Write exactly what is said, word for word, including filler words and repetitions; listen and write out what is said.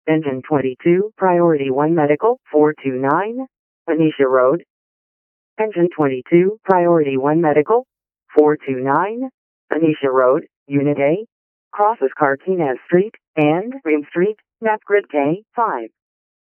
Engine twenty-two, Priority one Medical, four two nine, Anisha Road. Engine twenty-two, Priority one Medical, four two nine, Anisha Road, Unit A, crosses Carquinez Street and Ream Street, map grid K five.